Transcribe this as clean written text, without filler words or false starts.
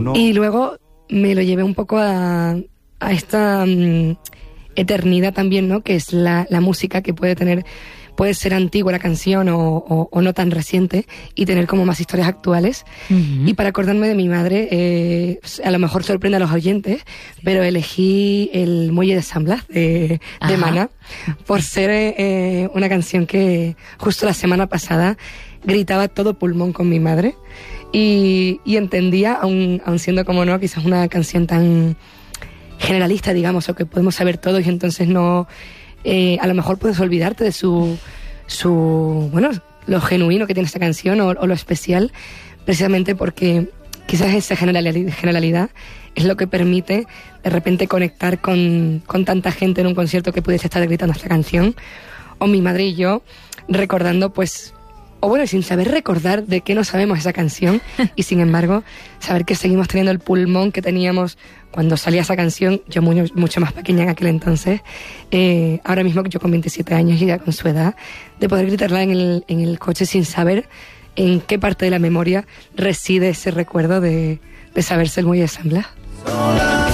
Y luego me lo llevé un poco a esta eternidad también, ¿no? Que es la música que puede ser antigua la canción o no tan reciente y tener como más historias actuales. Y para acordarme de mi madre, a lo mejor sorprende a los oyentes, pero elegí el Muelle de San Blas de Maná por ser una canción que justo la semana pasada gritaba todo pulmón con mi madre y entendía, aun siendo como no, quizás una canción tan generalista, digamos, o que podemos saber todos y entonces no... a lo mejor puedes olvidarte de bueno, lo genuino que tiene esta canción o lo especial, precisamente porque quizás esa generalidad es lo que permite de repente conectar con tanta gente en un concierto que pudiese estar gritando esta canción, o mi madre y yo recordando pues, o bueno, sin saber recordar de qué no sabemos esa canción y sin embargo saber que seguimos teniendo el pulmón que teníamos cuando salía esa canción, yo mucho más pequeña en aquel entonces, ahora mismo yo con 27 años y ya con su edad, de poder gritarla en el coche sin saber en qué parte de la memoria reside ese recuerdo de saberse el Muelle de San Blas.